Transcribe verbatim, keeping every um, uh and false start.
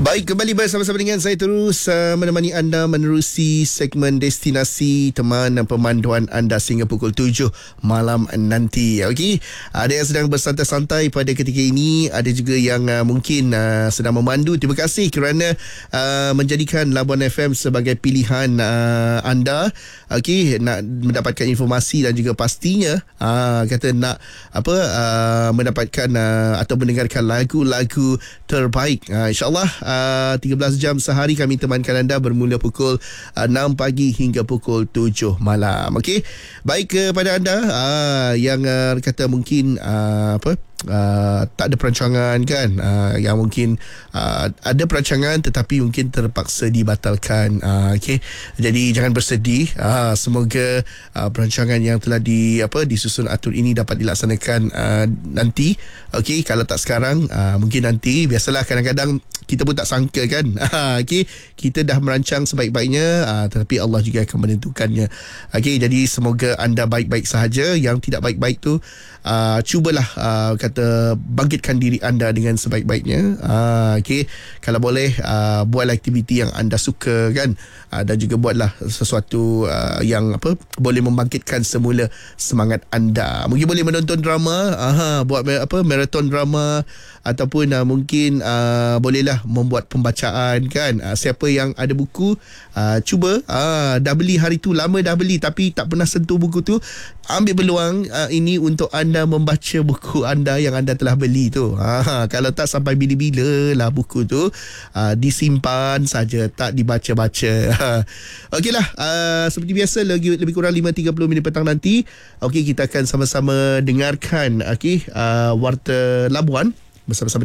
Baik, kembali bersama-sama dengan saya terus uh, menemani anda menerusi segmen destinasi teman dan pemanduan anda sehingga pukul tujuh malam nanti. Okey, ada yang sedang bersantai-santai pada ketika ini, ada juga yang uh, mungkin uh, sedang memandu. Terima kasih kerana uh, menjadikan Labuan F M sebagai pilihan uh, anda. Okey, nak mendapatkan informasi dan juga pastinya uh, kata nak apa uh, mendapatkan uh, atau mendengarkan lagu-lagu terbaik. Uh, InsyaAllah uh, tiga belas jam sehari kami temankan anda bermula pukul uh, enam pagi hingga pukul tujuh malam. Okey, baik kepada anda uh, yang uh, kata mungkin uh, apa Uh, tak ada perancangan kan, uh, yang mungkin uh, ada perancangan tetapi mungkin terpaksa dibatalkan. uh, okay. Jadi jangan bersedih, uh, semoga uh, perancangan yang telah di apa disusun atur ini dapat dilaksanakan uh, nanti. Okay. Kalau tak sekarang, uh, mungkin nanti. Biasalah kadang-kadang kita pun tak sangka kan. Okay. Kita dah merancang sebaik-baiknya, uh, tetapi Allah juga akan menentukannya. Okay. Jadi semoga anda baik-baik sahaja. Yang tidak baik-baik tu uh, cubalah uh, kata bangkitkan diri anda dengan sebaik-baiknya. uh, okay. Kalau boleh uh, buatlah aktiviti yang anda suka kan, uh, dan juga buatlah sesuatu uh, yang apa boleh membangkitkan semula semangat anda. Mungkin boleh menonton drama, aha, buat apa marathon drama, ataupun uh, mungkin uh, bolehlah membuat pembacaan kan. uh, siapa yang ada buku, uh, cuba uh, dah beli hari tu, lama dah beli tapi tak pernah sentuh buku tu, ambil peluang uh, ini untuk anda membaca buku anda yang anda telah beli tu. Ha, kalau tak sampai bila-bila lah buku tu uh, disimpan saja, tak dibaca-baca. Okeylah, uh, seperti biasa lagi lebih kurang lima tiga puluh minit petang nanti. Okey, kita akan sama-sama dengarkan okey uh, Warta Labuan bersama-sama